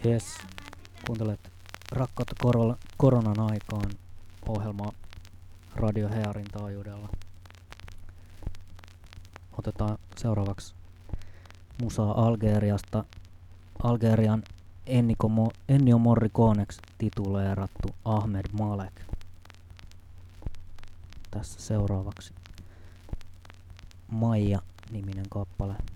Jes, kuuntelet Rakkautta koronan aikaan ohjelma Radio Hearin taajuudella. Otetaan seuraavaksi musaa Algeriasta. Algerian Ennio Morriconeksi tituleerattu Ahmed Malek. Tässä seuraavaksi Maija-niminen kappale.